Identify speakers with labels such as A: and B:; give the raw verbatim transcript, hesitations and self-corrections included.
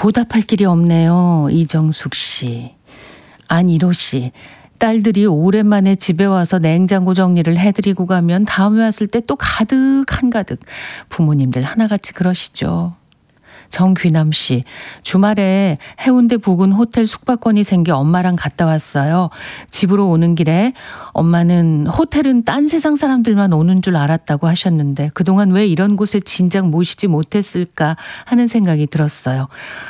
A: 보답할 길이 없네요. 이정숙 씨. 안일호 씨. 딸들이 오랜만에 집에 와서 냉장고 정리를 해드리고 가면 다음에 왔을 때 또 가득 한가득. 부모님들 하나같이 그러시죠. 정귀남 씨. 주말에 해운대 부근 호텔 숙박권이 생겨 엄마랑 갔다 왔어요. 집으로 오는 길에 엄마는 호텔은 딴 세상 사람들만 오는 줄 알았다고 하셨는데 그동안 왜 이런 곳에 진작 모시지 못했을까 하는 생각이 들었어요.